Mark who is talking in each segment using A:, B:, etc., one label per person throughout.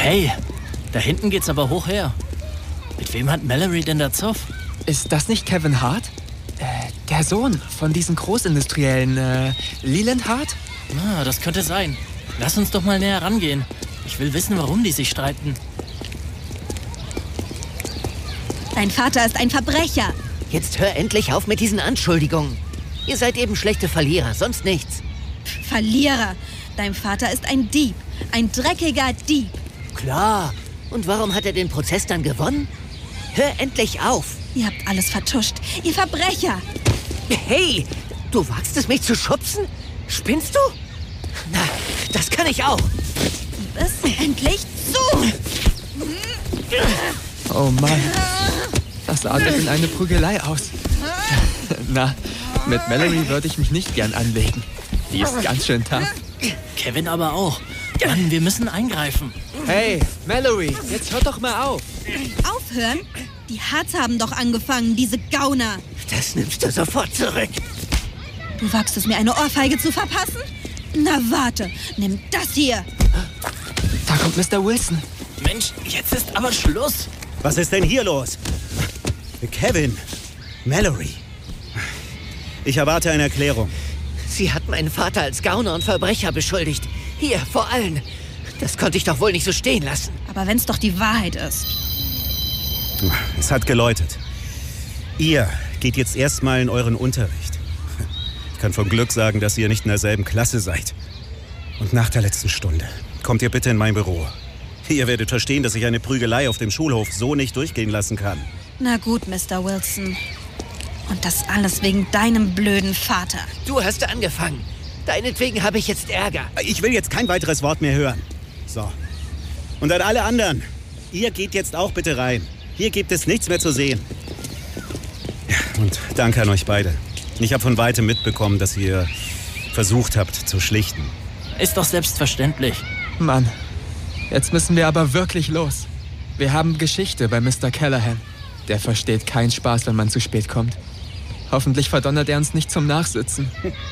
A: Hey, da hinten geht's aber hoch her. Mit wem hat Mallory denn da Zoff?
B: Ist das nicht Kevin Hart? Der Sohn von diesen Großindustriellen, Leland Hart?
A: Ah, das könnte sein. Lass uns doch mal näher rangehen. Ich will wissen, warum die sich streiten.
C: Dein Vater ist ein Verbrecher.
D: Jetzt hör endlich auf mit diesen Anschuldigungen. Ihr seid eben schlechte Verlierer, sonst nichts.
C: Verlierer. Dein Vater ist ein Dieb. Ein dreckiger Dieb.
D: Klar. Und warum hat er den Prozess dann gewonnen? Hör endlich auf.
C: Ihr habt alles vertuscht. Ihr Verbrecher.
D: Hey, du wagst es, mich zu schubsen? Spinnst du? Na, das kann ich auch.
C: Gib es endlich zu.
B: Oh Mann, das artet in eine Prügelei aus. Na, mit Mallory würde ich mich nicht gern anlegen. Die ist ganz schön tough.
A: Kevin aber auch. Mann, wir müssen eingreifen.
B: Hey, Mallory, jetzt hör doch mal auf.
C: Aufhören? Die Harts haben doch angefangen, diese Gauner.
D: Das nimmst du sofort zurück.
C: Du wagst es, mir eine Ohrfeige zu verpassen? Na warte, nimm das hier.
B: Da kommt Mr. Wilson.
A: Mensch, jetzt ist aber Schluss.
E: Was ist denn hier los? Kevin, Mallory. Ich erwarte eine Erklärung.
D: Sie hat meinen Vater als Gauner und Verbrecher beschuldigt. Hier, vor allen. Das konnte ich doch wohl nicht so stehen lassen.
C: Aber wenn's doch die Wahrheit ist.
E: Es hat geläutet. Ihr geht jetzt erstmal in euren Unterricht. Ich kann vom Glück sagen, dass ihr nicht in derselben Klasse seid. Und nach der letzten Stunde kommt ihr bitte in mein Büro. Ihr werdet verstehen, dass ich eine Prügelei auf dem Schulhof so nicht durchgehen lassen kann.
C: Na gut, Mr. Wilson. Und das alles wegen deinem blöden Vater.
D: Du hast angefangen. Deinetwegen habe ich jetzt Ärger.
E: Ich will jetzt kein weiteres Wort mehr hören. So. Und an alle anderen, ihr geht jetzt auch bitte rein. Hier gibt es nichts mehr zu sehen. Ja, und danke an euch beide. Ich habe von weitem mitbekommen, dass ihr versucht habt zu schlichten.
A: Ist doch selbstverständlich.
B: Mann, jetzt müssen wir aber wirklich los. Wir haben Geschichte bei Mr. Callahan. Der versteht keinen Spaß, wenn man zu spät kommt. Hoffentlich verdonnert er uns nicht zum Nachsitzen.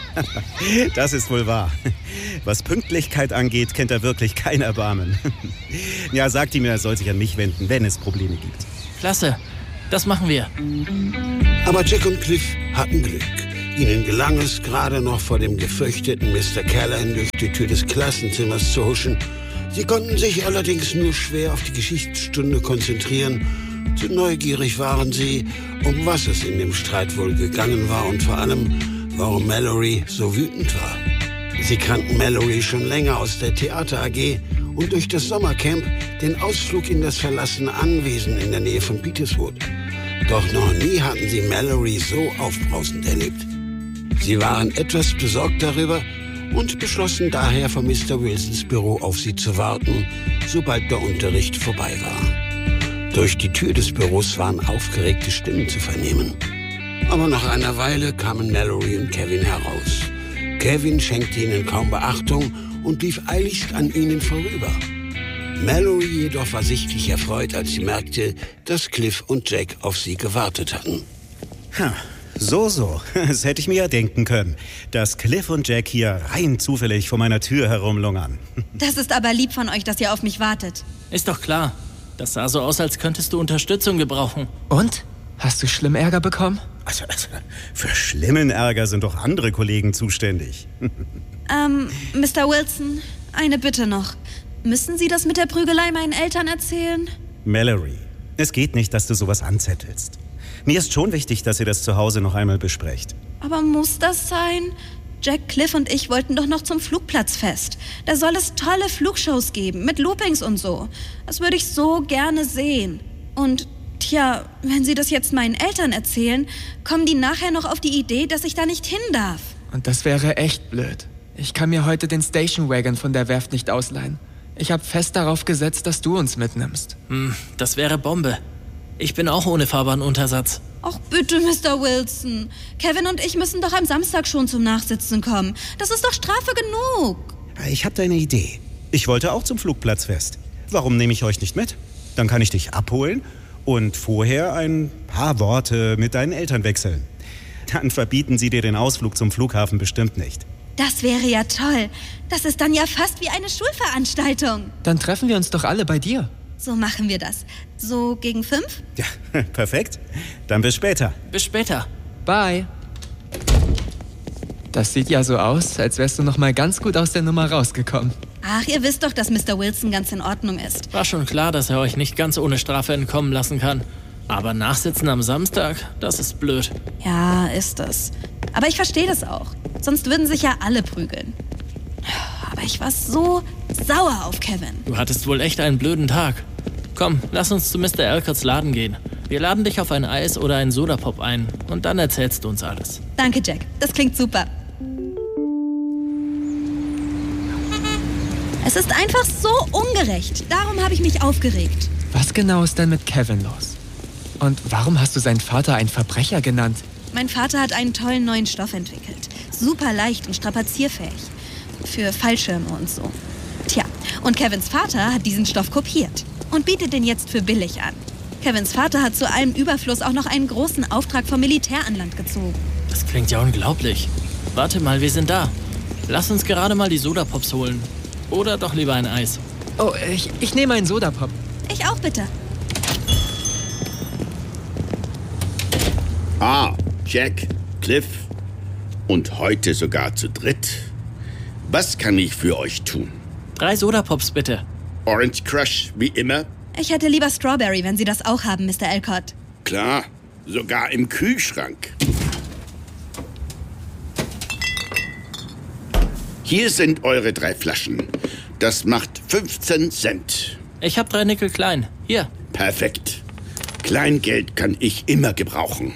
E: Das ist wohl wahr. Was Pünktlichkeit angeht, kennt er wirklich kein Erbarmen. Ja, sagt ihm, er soll sich an mich wenden, wenn es Probleme gibt.
A: Klasse, das machen wir.
F: Aber Jack und Cliff hatten Glück. Ihnen gelang es, gerade noch vor dem gefürchteten Mr. Callahan durch die Tür des Klassenzimmers zu huschen. Sie konnten sich allerdings nur schwer auf die Geschichtsstunde konzentrieren. Zu neugierig waren sie, um was es in dem Streit wohl gegangen war und vor allem, warum Mallory so wütend war. Sie kannten Mallory schon länger aus der Theater AG und durch das Sommercamp den Ausflug in das verlassene Anwesen in der Nähe von Peterswood. Doch noch nie hatten sie Mallory so aufbrausend erlebt. Sie waren etwas besorgt darüber und beschlossen daher, von Mr. Wilsons Büro auf sie zu warten, sobald der Unterricht vorbei war. Durch die Tür des Büros waren aufgeregte Stimmen zu vernehmen. Aber nach einer Weile kamen Mallory und Kevin heraus. Kevin schenkte ihnen kaum Beachtung und lief eiligst an ihnen vorüber. Mallory jedoch war sichtlich erfreut, als sie merkte, dass Cliff und Jack auf sie gewartet hatten.
E: So. Das hätte ich mir ja denken können, dass Cliff und Jack hier rein zufällig vor meiner Tür herumlungern.
C: Das ist aber lieb von euch, dass ihr auf mich wartet.
A: Ist doch klar. Das sah so aus, als könntest du Unterstützung gebrauchen.
B: Und? Hast du schlimm Ärger bekommen?
E: Also, für schlimmen Ärger sind doch andere Kollegen zuständig.
C: Mr. Wilson, eine Bitte noch. Müssen Sie das mit der Prügelei meinen Eltern erzählen?
E: Mallory, es geht nicht, dass du sowas anzettelst. Mir ist schon wichtig, dass ihr das zu Hause noch einmal besprecht.
C: Aber muss das sein? Jack, Cliff und ich wollten doch noch zum Flugplatzfest. Da soll es tolle Flugshows geben, mit Loopings und so. Das würde ich so gerne sehen. Und, tja, wenn Sie das jetzt meinen Eltern erzählen, kommen die nachher noch auf die Idee, dass ich da nicht hin darf.
B: Und das wäre echt blöd. Ich kann mir heute den Station Wagon von der Werft nicht ausleihen. Ich habe fest darauf gesetzt, dass du uns mitnimmst.
A: Das wäre Bombe. Ich bin auch ohne Fahrbahnuntersatz.
C: Ach bitte, Mr. Wilson. Kevin und ich müssen doch am Samstag schon zum Nachsitzen kommen. Das ist doch Strafe genug.
E: Ich habe da eine Idee. Ich wollte auch zum Flugplatzfest. Warum nehme ich euch nicht mit? Dann kann ich dich abholen und vorher ein paar Worte mit deinen Eltern wechseln. Dann verbieten sie dir den Ausflug zum Flughafen bestimmt nicht.
C: Das wäre ja toll. Das ist dann ja fast wie eine Schulveranstaltung.
B: Dann treffen wir uns doch alle bei dir.
C: So machen wir das. So gegen 5?
E: Ja, perfekt. Dann bis später.
A: Bis später.
B: Bye. Das sieht ja so aus, als wärst du noch mal ganz gut aus der Nummer rausgekommen.
C: Ach, ihr wisst doch, dass Mr. Wilson ganz in Ordnung ist.
A: War schon klar, dass er euch nicht ganz ohne Strafe entkommen lassen kann. Aber Nachsitzen am Samstag, das ist blöd.
C: Ja, ist es. Aber ich verstehe das auch. Sonst würden sich ja alle prügeln. Aber ich war so sauer auf Kevin.
A: Du hattest wohl echt einen blöden Tag. Komm, lass uns zu Mr. Alcotts Laden gehen. Wir laden dich auf ein Eis oder einen Sodapop ein und dann erzählst du uns alles.
C: Danke, Jack. Das klingt super. Es ist einfach so ungerecht. Darum habe ich mich aufgeregt.
B: Was genau ist denn mit Kevin los? Und warum hast du seinen Vater einen Verbrecher genannt?
C: Mein Vater hat einen tollen neuen Stoff entwickelt. Super leicht und strapazierfähig. Für Fallschirme und so. Tja, und Kevins Vater hat diesen Stoff kopiert und bietet den jetzt für billig an. Kevins Vater hat zu allem Überfluss auch noch einen großen Auftrag vom Militär an Land gezogen.
A: Das klingt ja unglaublich. Warte mal, wir sind da. Lass uns gerade mal die Sodapops holen. Oder doch lieber ein Eis.
B: Oh, ich nehme einen Sodapop.
C: Ich auch, bitte.
F: Ah, Jack, Cliff und heute sogar zu dritt. Was kann ich für euch tun?
A: 3 Sodapops bitte.
F: Orange Crush, wie immer?
C: Ich hätte lieber Strawberry, wenn Sie das auch haben, Mr. Alcott.
F: Klar, sogar im Kühlschrank. Hier sind eure 3 Flaschen. Das macht 15 Cent.
A: Ich hab 3 Nickel klein. Hier.
F: Perfekt. Kleingeld kann ich immer gebrauchen.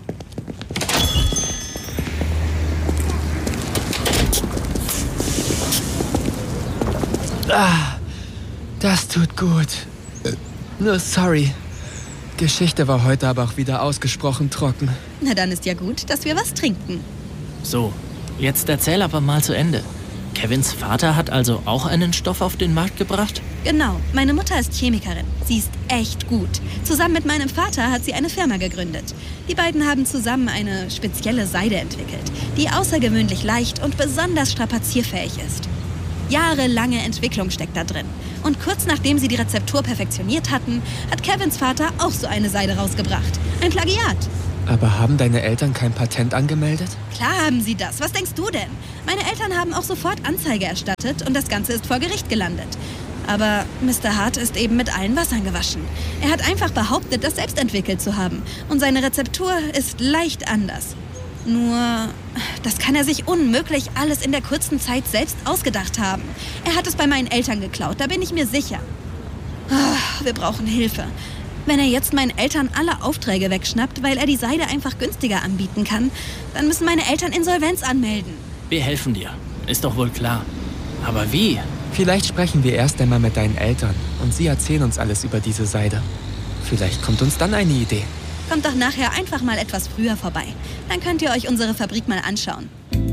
B: Das tut gut. Nur sorry. Geschichte war heute aber auch wieder ausgesprochen trocken.
C: Na, dann ist ja gut, dass wir was trinken.
A: So, jetzt erzähl aber mal zu Ende. Kevins Vater hat also auch einen Stoff auf den Markt gebracht?
C: Genau, meine Mutter ist Chemikerin. Sie ist echt gut. Zusammen mit meinem Vater hat sie eine Firma gegründet. Die beiden haben zusammen eine spezielle Seide entwickelt, die außergewöhnlich leicht und besonders strapazierfähig ist. Jahrelange Entwicklung steckt da drin. Und kurz nachdem sie die Rezeptur perfektioniert hatten, hat Kevins Vater auch so eine Seide rausgebracht. Ein Plagiat.
B: Aber haben deine Eltern kein Patent angemeldet?
C: Klar haben sie das. Was denkst du denn? Meine Eltern haben auch sofort Anzeige erstattet und das Ganze ist vor Gericht gelandet. Aber Mr. Hart ist eben mit allen Wassern gewaschen. Er hat einfach behauptet, das selbst entwickelt zu haben. Und seine Rezeptur ist leicht anders. Nur, das kann er sich unmöglich alles in der kurzen Zeit selbst ausgedacht haben. Er hat es bei meinen Eltern geklaut, da bin ich mir sicher. Wir brauchen Hilfe. Wenn er jetzt meinen Eltern alle Aufträge wegschnappt, weil er die Seide einfach günstiger anbieten kann, dann müssen meine Eltern Insolvenz anmelden.
A: Wir helfen dir. Ist doch wohl klar. Aber wie?
B: Vielleicht sprechen wir erst einmal mit deinen Eltern und sie erzählen uns alles über diese Seide. Vielleicht kommt uns dann eine Idee.
C: Kommt doch nachher einfach mal etwas früher vorbei. Dann könnt ihr euch unsere Fabrik mal anschauen.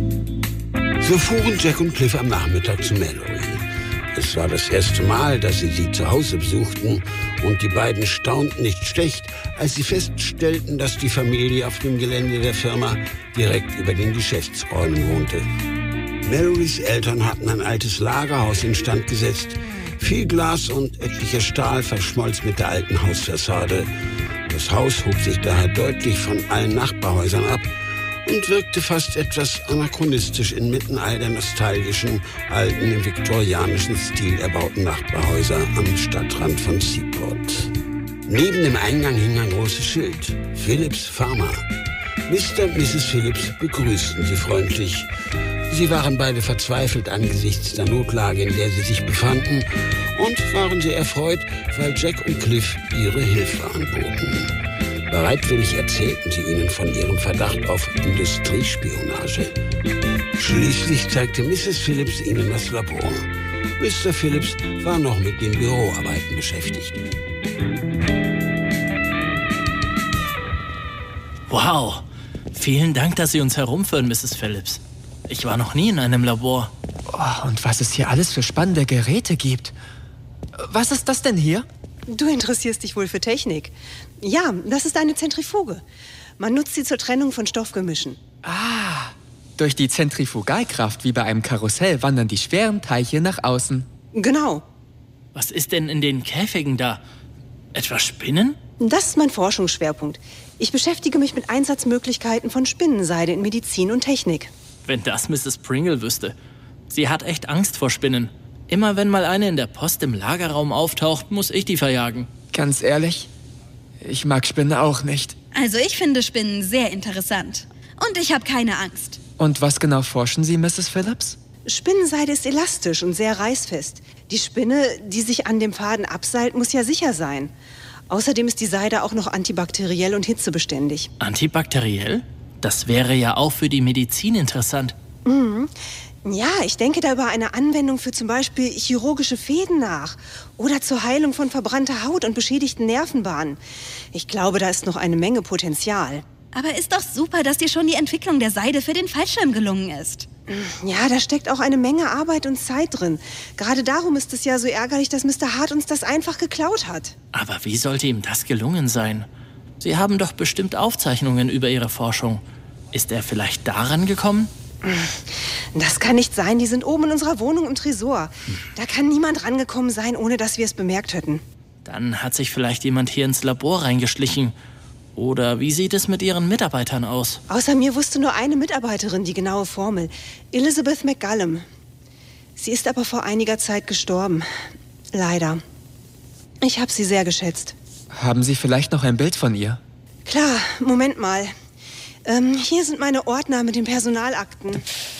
F: So fuhren Jack und Cliff am Nachmittag zu Mallory. Es war das erste Mal, dass sie zu Hause besuchten und die beiden staunten nicht schlecht, als sie feststellten, dass die Familie auf dem Gelände der Firma direkt über den Geschäftsräumen wohnte. Mallorys Eltern hatten ein altes Lagerhaus instand gesetzt. Viel Glas und etlicher Stahl verschmolz mit der alten Hausfassade. Das Haus hob sich daher deutlich von allen Nachbarhäusern ab und wirkte fast etwas anachronistisch inmitten all der nostalgischen, alten, im viktorianischen Stil erbauten Nachbarhäuser am Stadtrand von Seaport. Neben dem Eingang hing ein großes Schild: Phillips Pharma. Mr. und Mrs. Phillips begrüßten sie freundlich. Sie waren beide verzweifelt angesichts der Notlage, in der sie sich befanden, und waren sehr erfreut, weil Jack und Cliff ihre Hilfe anboten. Bereitwillig erzählten sie ihnen von ihrem Verdacht auf Industriespionage. Schließlich zeigte Mrs. Phillips ihnen das Labor. Mr. Phillips war noch mit den Büroarbeiten beschäftigt.
A: Wow. Vielen Dank, dass Sie uns herumführen, Mrs. Phillips. Ich war noch nie in einem Labor.
B: Oh, und was es hier alles für spannende Geräte gibt. Was ist das denn hier?
G: Du interessierst dich wohl für Technik. Ja, das ist eine Zentrifuge. Man nutzt sie zur Trennung von Stoffgemischen.
B: Durch die Zentrifugalkraft wie bei einem Karussell wandern die schweren Teilchen nach außen.
G: Genau.
A: Was ist denn in den Käfigen da? Etwa Spinnen?
G: Das ist mein Forschungsschwerpunkt. Ich beschäftige mich mit Einsatzmöglichkeiten von Spinnenseide in Medizin und Technik.
A: Wenn das Mrs. Pringle wüsste. Sie hat echt Angst vor Spinnen. Immer wenn mal eine in der Post im Lagerraum auftaucht, muss ich die verjagen.
B: Ganz ehrlich, ich mag Spinnen auch nicht.
C: Also ich finde Spinnen sehr interessant. Und ich habe keine Angst.
B: Und was genau forschen Sie, Mrs. Phillips?
G: Spinnenseide ist elastisch und sehr reißfest. Die Spinne, die sich an dem Faden abseilt, muss ja sicher sein. Außerdem ist die Seide auch noch antibakteriell und hitzebeständig.
A: Antibakteriell? Das wäre ja auch für die Medizin interessant.
G: Mhm. Ja, ich denke da über eine Anwendung für zum Beispiel chirurgische Fäden nach. Oder zur Heilung von verbrannter Haut und beschädigten Nervenbahnen. Ich glaube, da ist noch eine Menge Potenzial.
C: Aber ist doch super, dass dir schon die Entwicklung der Seide für den Fallschirm gelungen ist.
G: Ja, da steckt auch eine Menge Arbeit und Zeit drin. Gerade darum ist es ja so ärgerlich, dass Mr. Hart uns das einfach geklaut hat.
A: Aber wie sollte ihm das gelungen sein? Sie haben doch bestimmt Aufzeichnungen über Ihre Forschung. Ist er vielleicht daran gekommen?
G: Das kann nicht sein. Die sind oben in unserer Wohnung im Tresor. Da kann niemand rangekommen sein, ohne dass wir es bemerkt hätten.
A: Dann hat sich vielleicht jemand hier ins Labor reingeschlichen. Oder wie sieht es mit Ihren Mitarbeitern aus?
G: Außer mir wusste nur eine Mitarbeiterin die genaue Formel. Elizabeth McGallum. Sie ist aber vor einiger Zeit gestorben. Leider. Ich habe sie sehr geschätzt.
B: Haben Sie vielleicht noch ein Bild von ihr?
G: Klar, Moment mal. Hier sind meine Ordner mit den Personalakten.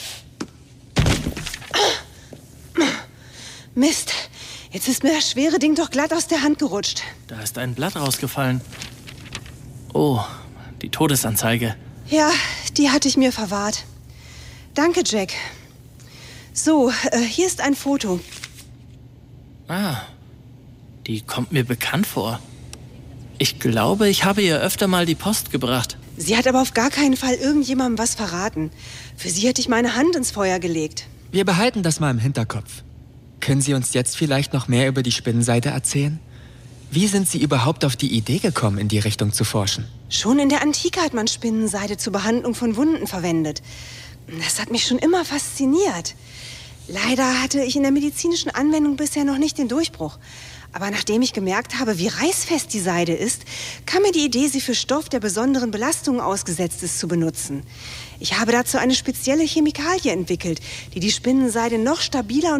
G: Mist, jetzt ist mir das schwere Ding doch glatt aus der Hand gerutscht.
A: Da ist ein Blatt rausgefallen. Oh, die Todesanzeige.
G: Ja, die hatte ich mir verwahrt. Danke, Jack. So, hier ist ein Foto.
A: Ah, die kommt mir bekannt vor. Ich glaube, ich habe ihr öfter mal die Post gebracht.
G: Sie hat aber auf gar keinen Fall irgendjemandem was verraten. Für sie hätte ich meine Hand ins Feuer gelegt.
B: Wir behalten das mal im Hinterkopf. Können Sie uns jetzt vielleicht noch mehr über die Spinnenseide erzählen? Wie sind Sie überhaupt auf die Idee gekommen, in die Richtung zu forschen?
G: Schon in der Antike hat man Spinnenseide zur Behandlung von Wunden verwendet. Das hat mich schon immer fasziniert. Leider hatte ich in der medizinischen Anwendung bisher noch nicht den Durchbruch. Aber nachdem ich gemerkt habe, wie reißfest die Seide ist, kam mir die Idee, sie für Stoff, der besonderen Belastungen ausgesetzt ist, zu benutzen. Ich habe dazu eine spezielle Chemikalie entwickelt, die die Spinnenseide noch stabiler und